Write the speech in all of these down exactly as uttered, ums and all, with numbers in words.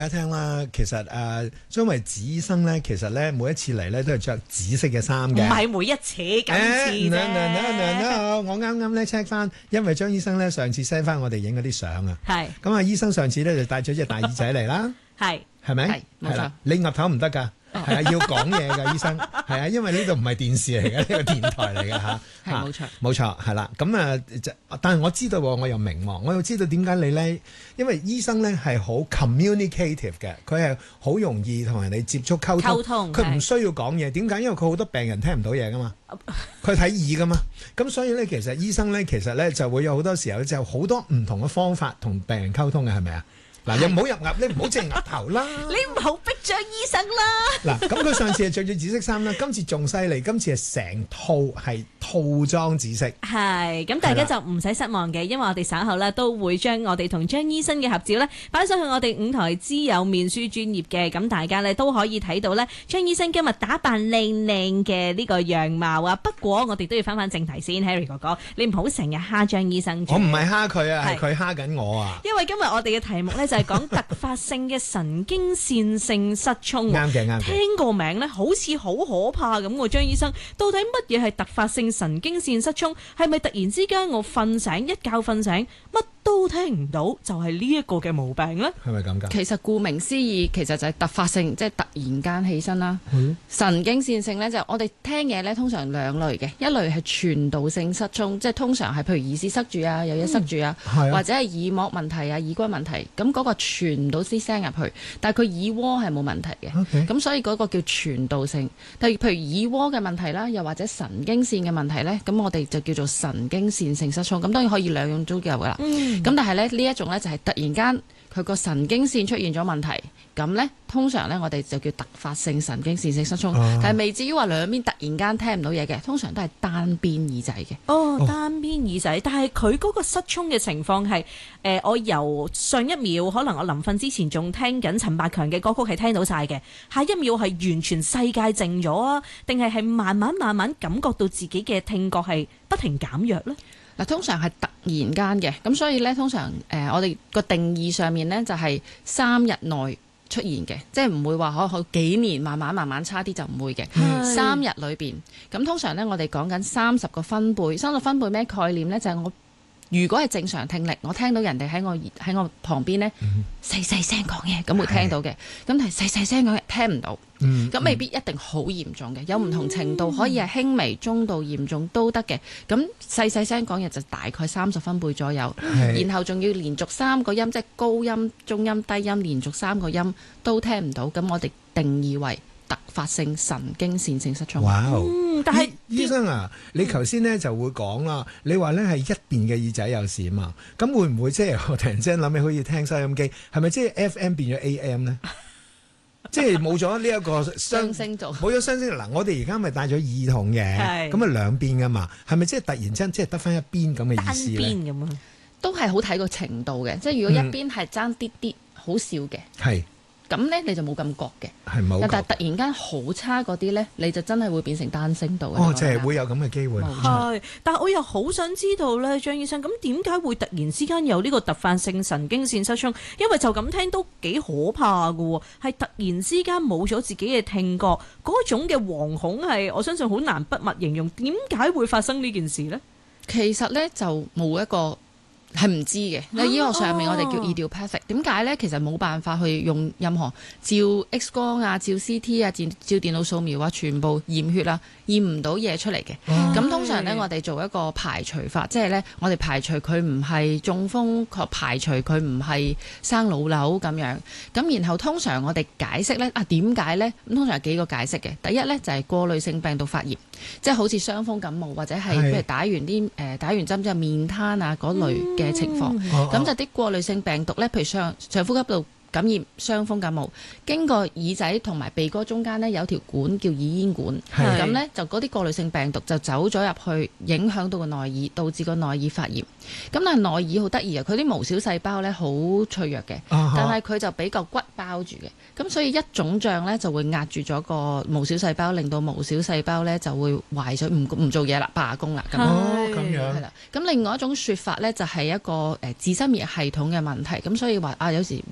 大家聽啦，其實誒，張惠子醫生咧，其實咧每一次嚟咧都係着紫色嘅衫嘅， 唔係每一次今次啫。 no no no no no，我啱啱咧 check 翻，因為張醫生咧上次 send 翻我哋影嗰啲相啊，係咁啊，醫生上次咧就帶咗隻大耳仔嚟啦，係係咪？係冇錯，你岌頭唔得㗎。係啊，要講嘢㗎，醫生係啊，因為呢度唔係電視嚟嘅，呢個電台嚟嘅嚇， 係冇錯冇錯係啦。咁啊，但係我知道我又明喎，我又知道點解你咧，因為醫生咧係好 communicative 嘅，佢係好容易同人哋接觸溝通，溝通佢唔需要講嘢。點解？因為佢好多病人聽唔到嘢㗎嘛，佢睇耳㗎嘛。咁所以咧，其實醫生咧，其實咧就會有好多時候就好多唔同嘅方法同病人溝通嘅，係咪啊？嗱，你唔好入鴨，你唔好淨係鴨頭啦。 你唔好逼張醫生啦。 嗱，咁佢上次係着住紫色衫啦，今次仲犀利，今次係成套係套裝紫色。 係，咁大家就唔使失望嘅，因為我哋稍後咧都會將我哋同張醫生嘅合照咧擺上去我哋五台之友面書專頁嘅，咁大家咧都可以睇到咧張醫生今日打扮靚靚嘅呢個樣貌啊。不過我哋都要翻翻正題先 ，Harry 哥哥，你唔好成日蝦張醫生。 我唔係蝦佢啊，係佢蝦緊我啊。 因為今日我哋嘅題目咧就係講突發性嘅神經線性失聰。 啱嘅，啱嘅。 聽個名咧好似好可怕咁喎，張醫生，到底乜嘢係突發性神經線失聰？係咪突然之間我瞓醒一覺瞓醒乜都聽唔到，就係呢一個嘅毛病呢？ 係咪咁㗎？ 其實顧名思義，其實就係突發性，即係突然間起身啦。嗯、神經線性咧就係我哋聽嘢咧，通常兩類嘅，一類係傳導性失聰，即係通常係譬如耳屎塞住啊，有嘢塞住啊，嗯、或者係耳膜問題啊、耳骨問題，咁嗰個傳唔到啲聲入去，但係佢耳蝸係冇問題嘅。咁 Okay. 所以嗰個叫傳導性。但係譬如耳蝸嘅問題啦，又或者神經線嘅問題咧，咁我哋就叫做神經線性失聰。咁當然可以兩種都有㗎啦。嗯咁但係咧呢一種咧就係突然間佢個神經線出現咗問題，咁咧通常咧我哋就叫突發性神經線性失聰，啊、但係未至於話兩邊突然間聽唔到嘢嘅，通常都係單邊耳仔嘅。 哦，單邊耳仔，但係佢嗰個失聰嘅情況係誒，我由上一秒可能我臨瞓之前仲聽緊陳百強嘅歌曲係聽到晒嘅，下一秒係完全世界靜咗啊，定係係慢慢慢慢感覺到自己嘅聽覺係不停減弱咧？ 嗱，通常係突然間嘅，咁所以咧，通常誒、呃，我哋個定義上面咧就係、是、三日內出現嘅，即係唔會話可可幾年慢慢慢慢差啲就唔會嘅。是三日裏邊，咁通常咧我哋講緊三十個分貝，三十分貝咩概念咧？就係、是、我如果係正常聽力，我聽到人哋喺我喺我旁邊咧細細聲講嘢，咁會聽到嘅。咁但係細細聲講嘢聽唔到。咁、嗯、未必一定好嚴重嘅，有唔同程度，可以係輕微、中度、嚴重都得嘅。咁細細聲講嘢就大概三十分貝左右，是然後仲要連續三個音，即係高音、中音、低音，連續三個音都聽唔到。咁我哋定義為突發性神經線性失聰。 哇、 嗯！但係醫生啊，你頭先咧就會講啦，你話咧係一邊嘅耳仔有事啊嘛，咁會唔會即係我突然之間諗起好似聽收音機，係咪即係 F M 變咗 A M 呢？即係冇咗呢一個雙聲道，冇咗雙聲道。嗱，我哋而家咪戴咗耳筒嘅，咁啊兩邊噶嘛，係咪即係突然之間即係得翻一邊咁嘅意思咧？單邊咁啊， 都係好睇個程度嘅。即係如果一邊係爭啲啲，好少嘅。係。咁咧你就冇咁覺嘅，係冇。但係突然間好差嗰啲咧，你就真係會變成單聲道嘅。 哦，即係會有咁嘅機會。 係，但係我又好想知道咧，張醫生，咁點解會突然之間有呢個突發性神經線失聰？因為就咁聽都幾可怕㗎喎，係突然之間冇咗自己嘅聽覺，嗰種嘅惶恐係我相信好難筆墨形容。點解會發生呢件事咧？ 其實咧就冇一個。係唔知嘅，喺醫學上面我哋叫 idiopathic。點解咧？其實冇辦法去用任何照 X 光啊、照 C T 啊、照照電腦掃描啊，全部驗血啊，驗唔到嘢出嚟嘅。咁通常咧，我哋做一個排除法，即係咧，我哋排除佢唔係中風，確排除佢唔係生腦瘤咁樣。咁然後通常我哋解釋咧，啊點解咧？咁通常有幾個解釋嘅。第一咧就係過濾性病毒發炎，即係好似傷風感冒或者係譬如打完啲誒打完針之後面癱啊嗰類嘅情況，咁、嗯、就啲過濾性病毒咧，譬如上上呼吸道感染、傷風感冒，經過耳仔同埋鼻哥中間咧有條管叫耳咽管，咁咧就嗰啲過濾性病毒就走咗入去，影響到個內耳，導致個內耳發炎。咁但係內耳好得意啊，佢啲毛小細胞咧好脆弱嘅，啊、但係佢就俾個骨包住嘅，咁所以一腫脹咧就會壓住咗個毛小細胞，令到毛小細胞咧就會壞咗，唔唔做嘢啦，罷工啦。 哦，咁樣係啦。咁另外一種説法咧就係一個誒自身免疫系統嘅問題，咁所以話啊有時啲人打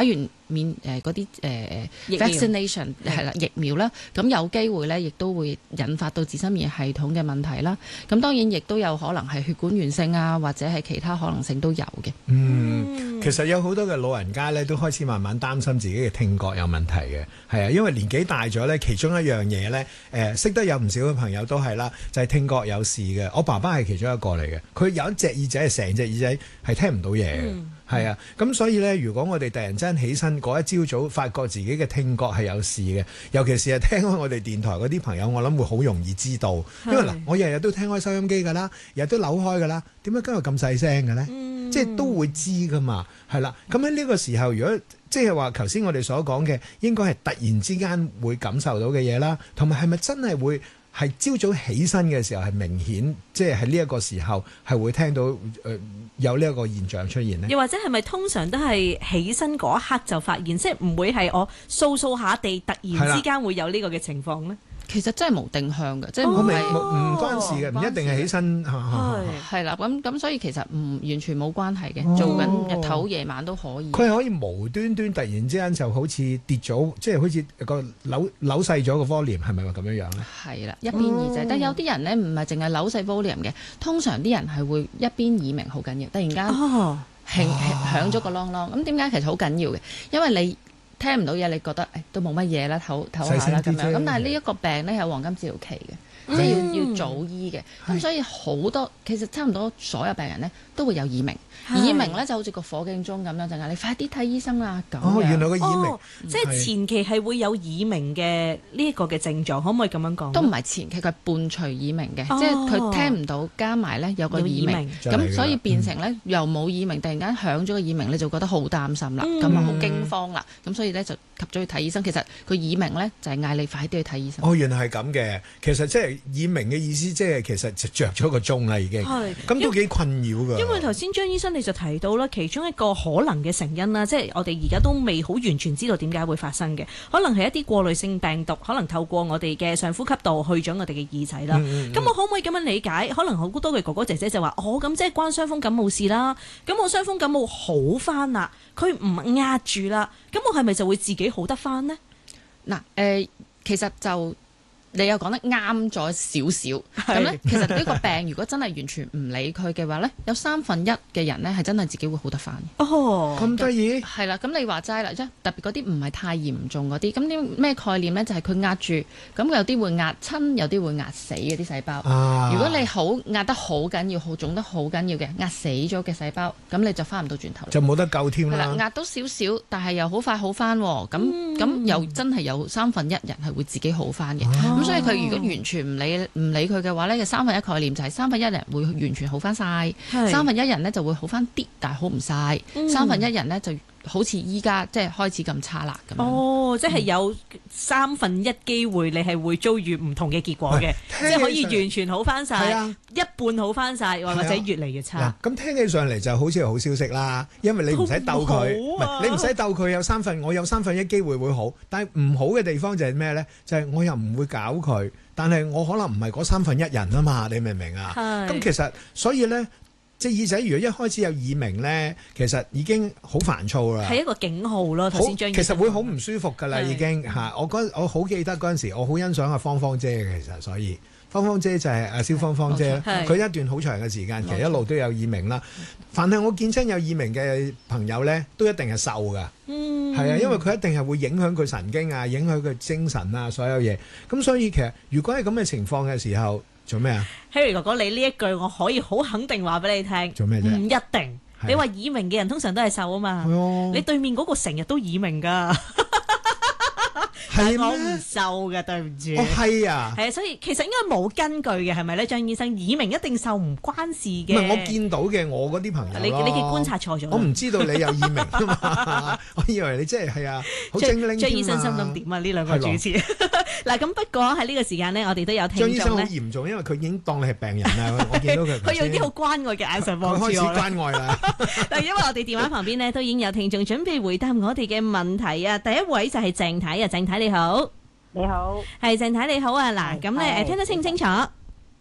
完免誒嗰啲誒 vaccination 係啦疫苗啦，咁有機會咧，亦都會引發到自身免疫系統嘅問題啦。咁當然亦都有可能係血管炎性啊，或者係其他可能性都有嘅。 嗯，其實有好多嘅老人家咧，都開始慢慢擔心自己嘅聽覺有問題嘅，係啊，因為年紀大咗咧，其中一樣嘢咧，誒、呃、識得有唔少嘅朋友都係啦，就係、是、聽覺有事嘅。我爸爸係其中一個嚟嘅，佢有一隻耳仔係成隻耳仔係聽唔到嘢嘅。嗯係啊，咁所以咧，如果我哋突然間起身嗰一朝早，發覺自己嘅聽覺係有事嘅，尤其是係聽開我哋電台嗰啲朋友，我諗會好容易知道，因為嗱，我日日都聽開收音機㗎啦，日日都扭開㗎啦，點解今日咁細聲嘅咧？嗯、即係都會知㗎嘛，係啦。咁喺呢個時候，如果即係話頭先我哋所講嘅，應該係突然之間會感受到嘅嘢啦，同埋係咪真係會？係朝早起身嘅時候係明顯，即係喺呢一個時候係會聽到誒、呃、有呢一個現象出現呢？又或者係咪通常都係起身嗰一刻就發現，即係唔會係我掃掃下地突然之間會有呢個嘅情況呢？ 其實真係無定向嘅，即係唔唔關事嘅，唔一定係起身。 係啦，咁咁所以其實唔完全冇關係嘅，做緊日頭夜晚都可以。 佢係可以無端端突然之間就好似跌咗，即係好似個扭扭細咗個 volume， 係咪話咁樣樣咧？ 係啦，一邊耳仔，但有啲人咧唔係淨係扭細 volume 嘅，通常啲人係會一邊耳鳴好緊要，突然間響響咗個啷啷。咁點解其實好緊要嘅？因為你聽唔到嘢，你覺得誒、哎、都冇乜嘢啦，唞唞下啦咁樣。咁但係呢一個病咧有黃金治療期嘅，嗯、即係要要早醫嘅。咁所以好多其實差唔多所有病人咧都會有耳鳴。耳鳴咧就好似個火警鐘咁樣，就嗌你快啲睇醫生啦咁。 哦，原來個耳鳴， 哦、即係前期係會有耳鳴嘅呢一個嘅症狀，可唔可以咁樣講？ 都唔係前期，佢係伴隨耳鳴嘅，哦、即係佢聽唔到，加埋咧有個耳鳴，咁所以變成咧、嗯、又冇耳鳴，突然間響咗個耳鳴，你就覺得好擔心啦，咁啊好驚慌啦，咁所以咧就及咗去睇醫生。其實佢耳鳴咧就係嗌你快啲去睇醫生。 哦，原來係咁嘅。其實即係耳鳴嘅意思，即係其實就着咗個鐘啦已經。係，咁都幾困擾㗎。 因為頭先張醫生你就提到啦，其中一個可能嘅成因啦，即係我哋而家都未好完全知道點解會發生嘅，可能係一啲過濾性病毒，可能透過我哋嘅上呼吸道去咗我哋嘅耳仔啦。咁、嗯嗯、我可唔可以咁樣理解？可能好多嘅哥哥姐姐就話：哦，咁即係關傷風感冒事啦。咁我傷風感冒好翻啦，佢唔壓住啦，咁我係咪就會自己好得翻呢？ 嗱，誒，其實就。你又講得啱咗少少，咁咧其實呢個病如果真係完全唔理佢嘅話咧，有三分一嘅人咧係真係自己會好得翻。 哦，咁得意。係啦，咁你話齋啦，即係特別嗰啲唔係太嚴重嗰啲，咁啲咩概念咧？就係佢壓住，咁有啲會壓親，有啲會壓死嘅啲細胞。啊、如果你好壓得好緊要，好腫得好緊要嘅，壓死咗嘅細胞，咁你就翻唔到轉頭。 就冇得救添啦。係啦， 壓到少少，但係又好快好翻，咁咁、嗯、又真係有三分一人係會自己好翻嘅。啊所以佢如果完全唔理唔理佢嘅話咧，嘅三分一概念就係三分一人會完全好翻晒，是三分一人咧就會好翻啲，但係好唔晒，嗯、三分一人咧就好似依家即係開始咁差啦咁。哦， 即係有三分一機會你係會遭遇唔同嘅結果嘅，即係可以完全好翻晒，啊、一半好翻晒，或者越嚟越差。 咁、啊、聽起上嚟就好似係好消息啦，因為你唔使鬥佢，唔係、啊、你唔使鬥佢有三分，我有三分一機會會好，但係唔好嘅地方就係咩咧？就係、是、我又唔會搞佢。但係我可能唔係嗰三分一人啊嘛，你明唔明啊？咁是其實所以咧，隻耳仔如果一開始有耳鳴咧，其實已經好煩躁啦。係一個警號咯。頭先張醫生其實會好唔舒服㗎啦，是已經嚇。我嗰我好記得嗰陣時，我好欣賞阿芳芳姐嘅，其實所以芳芳姐就係阿蕭芳芳姐，佢一段好長嘅時間，其實一路都有耳鳴啦。凡係我見親有耳鳴嘅朋友咧，都一定係瘦㗎。嗯，係啊，因為佢一定係會影響佢神經啊，影響佢精神啊，所有嘢。咁所以其實如果係咁嘅情況嘅時候，做咩啊 ？Harry 哥哥，你呢一句我可以好肯定話俾你聽。 做咩啫？ 唔一定。啊、你話耳鳴嘅人通常都係瘦啊嘛。啊你對面嗰個成日都耳鳴㗎。係我唔瘦嘅，對唔住。 哦，係啊。 係啊，所以其實應該冇根據嘅，係咪咧，張醫生？耳鳴一定瘦唔關事嘅。 唔係，我見到嘅，我嗰啲朋友。 你你嘅觀察錯咗。 我唔知道你有耳鳴啊嘛，我以為你真係係啊，好精靈。 張醫生心諗點啊？呢兩個主持。嗱，咁不過喺呢個時間呢，我哋都有聽眾咧。 張醫生好嚴重，因為佢已經當你係病人啦。我見到佢。 佢用啲好關愛嘅眼神望住我。 佢開始關愛啦。 嗱，因為我哋電話旁邊呢，都已經有聽眾準備回答我哋嘅問題啊。第一位就係鄭太啊，鄭太你好。 你好， 係鄭太你好啊，嗱，咁咧誒聽得清唔清楚？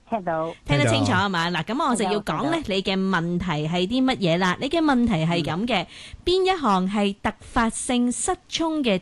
聽到， 聽得清楚係嘛？嗱，咁我就要講咧，你嘅問題係啲乜嘢啦？你嘅問題係咁嘅，邊一項係突發性失聰嘅